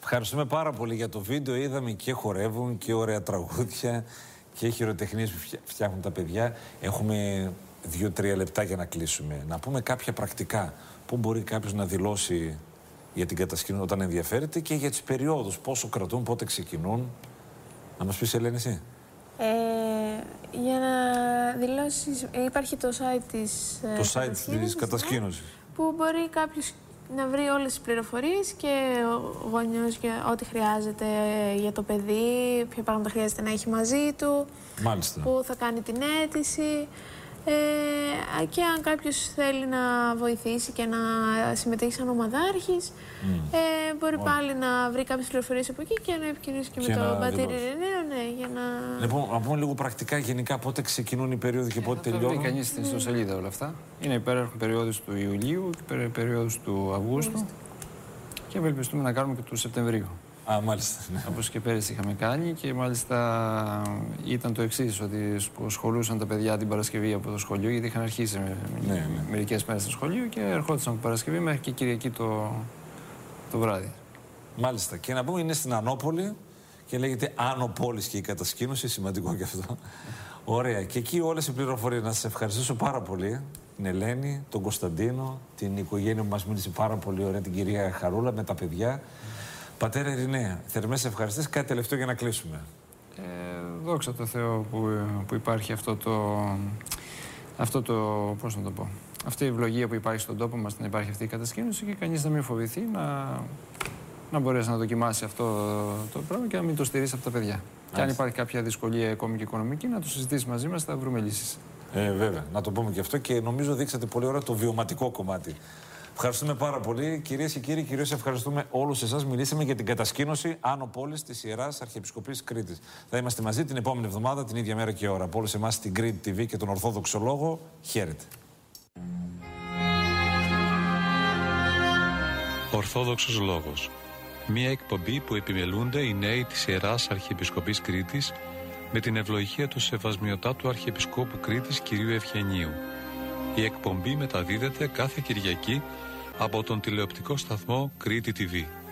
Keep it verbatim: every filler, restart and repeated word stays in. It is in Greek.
Ευχαριστούμε πάρα πολύ για το βίντεο. Είδαμε και χορεύουν και ωραία τραγούδια και χειροτεχνίες που φτιάχνουν τα παιδιά. Έχουμε δύο-τρία λεπτά για να κλείσουμε. Να πούμε κάποια πρακτικά. Πού μπορεί κάποιος να δηλώσει για την κατασκήνωση όταν ενδιαφέρεται και για τις περιόδους. Πόσο κρατούν, πότε ξεκινούν. Να μας πεις, Ελένη, εσύ. Ε, για να δηλώσεις, υπάρχει το site της Το site κατασκήνωσης, της κατασκήνωσης. Ναι, που μπορεί κάποιος να βρει όλες τις πληροφορίες και ο γονιός και ό,τι χρειάζεται για το παιδί, ποια πράγματα χρειάζεται να έχει μαζί του, Μάλιστα. που θα κάνει την αίτηση. Ε, και αν κάποιος θέλει να βοηθήσει και να συμμετέχει σαν ομαδάρχης, mm. ε, μπορεί oh. πάλι να βρει κάποιες πληροφορίες από εκεί και να επικοινωνήσει και, και με το πατήρι Ειρηναίο, ναι, για να... Λοιπόν, να πούμε λίγο πρακτικά γενικά πότε ξεκινούν οι περίοδοι και πότε ε, τελειώνουν. Θα βρει κανείς στην ιστοσελίδα όλα αυτά. Είναι υπάρχουν περίοδους του Ιουλίου και περίοδους του Αυγούστου mm. και ευελπιστούμε να κάνουμε και του Σεπτεμβρίου. Α, μάλιστα. Ναι. Όπως και πέρυσι είχαμε κάνει και μάλιστα ήταν το εξής, ότι σχολούσαν τα παιδιά την Παρασκευή από το σχολείο, γιατί είχαν αρχίσει με, ναι, ναι. μερικές μέρες στο σχολείο και ερχόντουσαν από Παρασκευή μέχρι και Κυριακή το, το βράδυ. Μάλιστα. Και να πούμε, είναι στην Ανώπολη και λέγεται Άνω Πόλης και η κατασκήνωση, σημαντικό και αυτό. Ωραία. Και εκεί όλες οι πληροφορίες. Να σας ευχαριστήσω πάρα πολύ. Την Ελένη, τον Κωνσταντίνο, την οικογένεια που μας μίλησε πάρα πολύ ωραία, την κυρία Χαρούλα με τα παιδιά. Πατέρα Ειρηναία, θερμές ευχαριστίες. Κάτι τελευταίο για να κλείσουμε. Ε, δόξα τω Θεώ που, που υπάρχει αυτό το, αυτό το, πώς να το πω, αυτή η ευλογία που υπάρχει στον τόπο μας, να υπάρχει αυτή η κατασκήνωση και κανείς να μην φοβηθεί να, να μπορέσει να δοκιμάσει αυτό το πράγμα και να μην το στηρίσει από τα παιδιά. Άς. Και αν υπάρχει κάποια δυσκολία ακόμη και οικονομική, να το συζητήσει μαζί μας, θα βρούμε λύσεις. Ε, βέβαια, να το πούμε και αυτό και νομίζω δείξατε πολύ ωραία το βιωματικό κομμάτι. Ευχαριστούμε πάρα πολύ. Κυρίες και κύριοι, κυρίως ευχαριστούμε όλους εσάς. Μιλήσαμε για την κατασκήνωση Άνω Πόλης της Ιεράς Αρχιεπισκοπής Κρήτης. Θα είμαστε μαζί την επόμενη εβδομάδα, την ίδια μέρα και ώρα. Από όλους εμάς στην Κρήτη τι βι και τον Ορθόδοξο Λόγο. Χαίρετε. Ορθόδοξος Λόγος. Μία εκπομπή που επιμελούνται οι νέοι της Ιεράς Αρχιεπισκοπής Κρήτης με την ευλογία του Σεβασμιωτάτου Αρχιεπισκόπου Κρήτης κ. Ευγενίου. Η εκπομπή μεταδίδεται κάθε Κυριακή από τον τηλεοπτικό σταθμό Κρήτη τι βι.